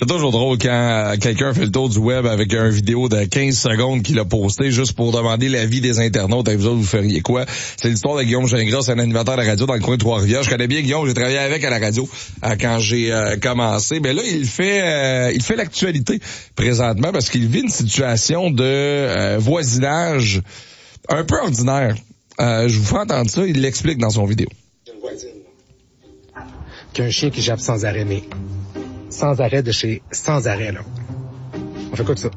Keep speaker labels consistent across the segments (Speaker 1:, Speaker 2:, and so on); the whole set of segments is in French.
Speaker 1: C'est toujours drôle quand quelqu'un fait le tour du web avec une vidéo de 15 secondes qu'il a posté juste pour demander l'avis des internautes. Et vous autres, vous feriez quoi? C'est l'histoire de Guillaume Gingras, un animateur de radio dans le coin de Trois-Rivières. Je connais bien Guillaume, j'ai travaillé avec à la radio quand j'ai commencé. Mais là, il fait l'actualité présentement parce qu'il vit une situation de voisinage un peu ordinaire. Je vous fais entendre ça, il l'explique dans son vidéo.
Speaker 2: J'ai une voisine qui a un chien qui jappe sans arrêt, mais sans arrêt de chez sans arrêt, là. On fait quoi de ça?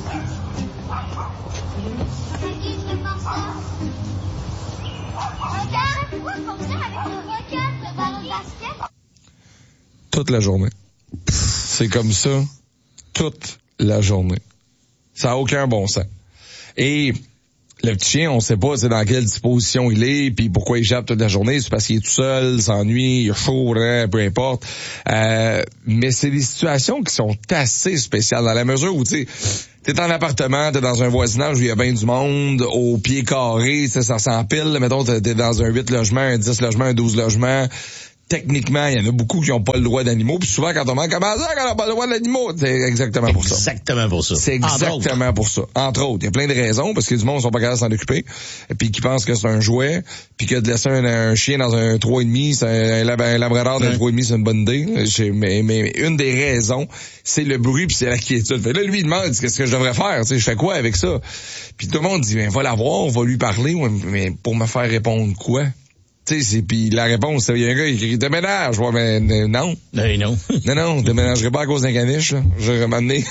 Speaker 1: Toute la journée. C'est comme ça toute la journée. Ça n'a aucun bon sens. Et le petit chien, on sait pas c'est dans quelle disposition il est, puis pourquoi il jappe toute la journée. C'est parce qu'il est tout seul, s'ennuie, il a chaud, peu importe. Mais c'est des situations qui sont assez spéciales dans la mesure où, tu sais, t'es en appartement, t'es dans un voisinage où il y a bien du monde, au pied carré, ça s'empile. Mettons, t'es dans un 8 logements, un 10 logements, un 12 logements. Techniquement, il y en a beaucoup qui n'ont pas le droit d'animaux. Puis souvent, quand on demande comment ça, qu'on n'a pas le droit d'animaux, c'est exactement pour ça.
Speaker 3: Exactement pour ça.
Speaker 1: C'est exactement pour ça. Entre autres, il y a plein de raisons, parce que du monde ne sont pas capables de s'en occuper, puis qui pensent que c'est un jouet, puis que de laisser un chien dans un 3,5, c'est un labrador d'un 3,5, c'est une bonne idée. Mais une des raisons, c'est le bruit puis c'est la quiétude. Fait là, lui, il demande qu'est-ce que je devrais faire, tu sais, je fais quoi avec ça? Puis tout le monde dit, ben, va la voir, on va lui parler, mais pour me faire répondre quoi? Tu sais, puis la réponse, il y a un gars qui écrit déménage, ouais, mais non.
Speaker 3: Non.
Speaker 1: Non, déménagerai pas à cause d'un caniche, là. Je vais m'amener.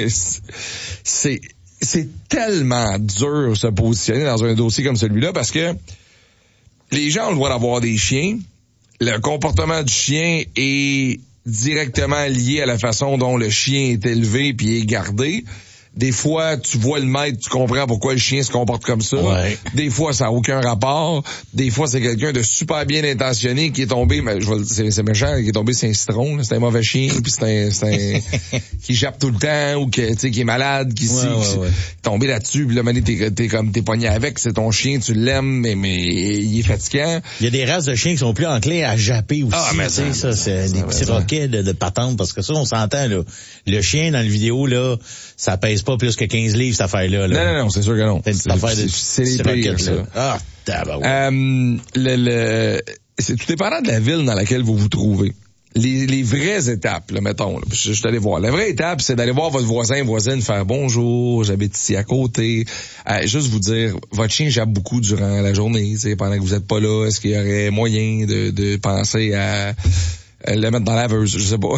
Speaker 1: C'est tellement dur se positionner dans un dossier comme celui-là parce que les gens ont le droit d'avoir des chiens. Le comportement du chien est directement lié à la façon dont le chien est élevé puis est gardé. Des fois, tu vois le maître, tu comprends pourquoi le chien se comporte comme ça.
Speaker 3: Ouais.
Speaker 1: Des fois, ça n'a aucun rapport. Des fois, c'est quelqu'un de super bien intentionné qui est tombé, mais c'est méchant, qui est tombé c'est un citron, là. C'est un mauvais chien, puis c'est un qui jappe tout le temps ou qui est malade, qui est tombé là-dessus, puis là, t'es pogné avec, c'est ton chien, tu l'aimes, mais il est fatigant.
Speaker 3: Il y a des races de chiens qui sont plus enclins à japper aussi.
Speaker 1: Ah, mais
Speaker 3: ça, c'est des petits roquets de patente, parce que ça, on s'entend, là. Le chien, dans le vidéo, là, ça pèse pas plus que 15 livres, cette affaire-là.
Speaker 1: Non, c'est sûr que non.
Speaker 3: C'est une affaire de
Speaker 1: c'est les pires, ça.
Speaker 3: Ah, tabarouette.
Speaker 1: C'est tout dépendant de la ville dans laquelle vous vous trouvez. Les vraies étapes, là, mettons, là, je suis allé voir. La vraie étape, c'est d'aller voir votre voisine, faire bonjour, j'habite ici à côté. Juste vous dire, votre chien jappe beaucoup durant la journée, pendant que vous êtes pas là, est-ce qu'il y aurait moyen de penser à le mettre dans la laveuse, je sais pas.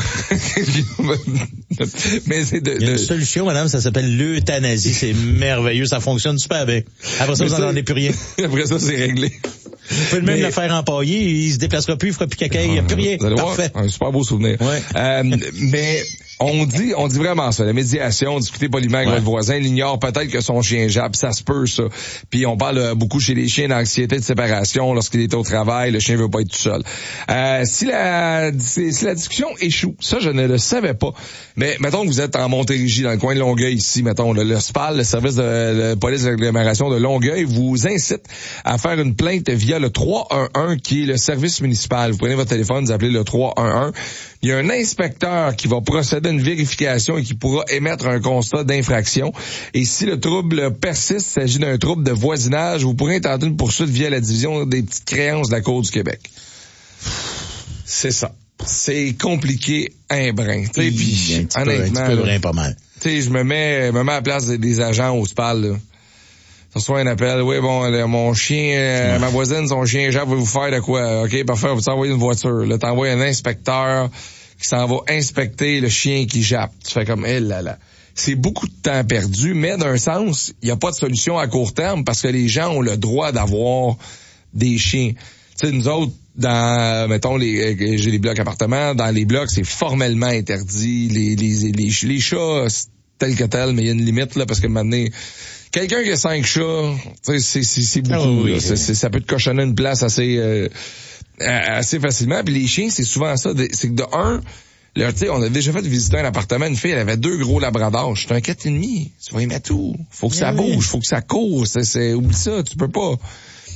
Speaker 1: Mais c'est
Speaker 3: il y a une solution, madame, ça s'appelle l'euthanasie. C'est merveilleux, ça fonctionne super bien. Après ça, vous n'en avez plus rien.
Speaker 1: Après ça, c'est réglé.
Speaker 3: Vous pouvez même le faire empailler, il se déplacera plus, il fera plus caca, il n'y a plus rien. Parfait.
Speaker 1: Un super beau souvenir.
Speaker 3: Ouais.
Speaker 1: Mais on dit vraiment ça. La médiation, discuter poliment avec votre voisin, il ignore peut-être que son chien jappe, ça se peut, ça. Puis on parle beaucoup chez les chiens d'anxiété de séparation lorsqu'il est au travail, le chien veut pas être tout seul. Si la discussion échoue, ça je ne le savais pas. Mais mettons que vous êtes en Montérégie, dans le coin de Longueuil ici, mettons, le SPAL, le service de police d'agglomération de Longueuil, vous incite à faire une plainte via le 311 qui est le service municipal. Vous prenez votre téléphone, vous appelez le 311. Il y a un inspecteur qui va procéder à une vérification et qui pourra émettre un constat d'infraction. Et si le trouble persiste, il s'agit d'un trouble de voisinage, vous pourrez intenter une poursuite via la division des petites créances de la Cour du Québec. C'est ça. C'est compliqué, un brin. Tu sais, puis honnêtement,
Speaker 3: un petit peu brin pas mal.
Speaker 1: Tu sais, je me mets à la place des agents au SPAL, là. Ça soit un appel, oui, bon, mon chien, ma voisine, son chien jappe, va vous faire de quoi? OK, parfait, on va t'envoyer une voiture. Là, t'envoies un inspecteur qui s'en va inspecter le chien qui jappe. Tu fais comme, là. C'est beaucoup de temps perdu, mais d'un sens, il n'y a pas de solution à court terme parce que les gens ont le droit d'avoir des chiens. Tu sais, nous autres, mettons, j'ai des blocs appartements, dans les blocs, c'est formellement interdit. Les chats, tel que tel, mais il y a une limite, là, parce que maintenant, quelqu'un qui a 5 chats, c'est beaucoup.
Speaker 3: Oui,
Speaker 1: ça peut te cochonner une place assez facilement. Puis les chiens, c'est souvent ça. C'est que de un, on a déjà fait visiter un appartement, une fille, elle avait 2 gros labradors. J'étais un 4,5. Tu vas y mettre tout. Faut que ça bouge, faut que ça court. Oublie ça, tu peux pas.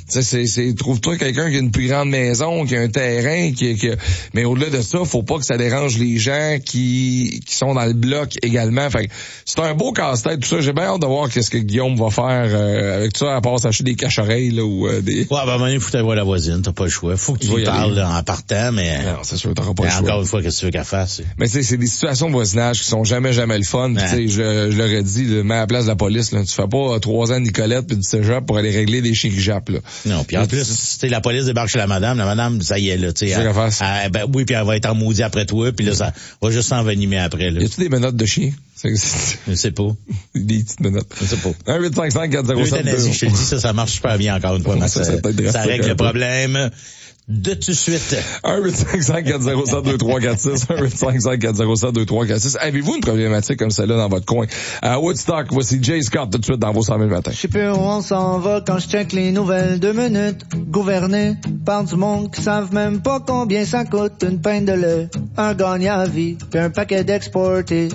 Speaker 1: Tu sais, trouve-toi quelqu'un qui a une plus grande maison, qui a un terrain, mais au-delà de ça, faut pas que ça dérange les gens qui sont dans le bloc également. Fait que c'est un beau casse-tête, tout ça. J'ai bien hâte de voir qu'est-ce que Guillaume va faire avec tout ça, à part s'acheter des cache-oreilles, là, ou des...
Speaker 3: Ouais, ben, à un moment donné, faut aller voir la voisine, t'as pas le choix. Faut que tu lui parles, là, en partant, mais...
Speaker 1: Non, c'est sûr, t'auras pas le choix.
Speaker 3: Encore une fois, qu'est-ce que tu veux qu'elle fasse?
Speaker 1: Mais tu sais, c'est des situations de voisinage qui sont jamais le fun. Tu sais, je leur ai dit, là, mets à la place de la police, là, tu fais pas 3 ans de Nicolette puis du cégep pour aller régler des chiens qui jappent, là.
Speaker 3: Non, puis en plus, tu la police débarque chez la madame, ça y est, là, tu sais. Ben oui, puis elle va être en maudit après toi, puis là, ça va juste s'envenimer après, là.
Speaker 1: Y a-tu des menottes de chien?
Speaker 3: Je sais pas.
Speaker 1: Des petites menottes.
Speaker 3: Je sais pas.
Speaker 1: 1-855-407-2.
Speaker 3: Je te le dis, ça marche super bien encore une fois, mais ça règle le problème de tout de suite.
Speaker 1: 1-855-407-2346. 1-855-407-2346. Avez-vous une problématique comme celle-là dans votre coin? À Woodstock, voici Jay Scott tout de suite dans vos 100 000 matins.
Speaker 4: Je sais plus où on s'en va quand je check les nouvelles 2 minutes. Gouverné par du monde qui savent même pas combien ça coûte une pinte de lait, un gagnant à vie, puis un paquet d'exportés.